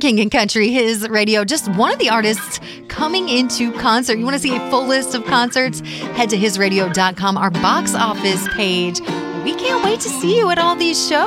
King and Country, his radio, just one of the artists coming into concert. You want to see a full list of concerts? Head to hisradio.com, our box office page. We can't wait to see you at all these shows.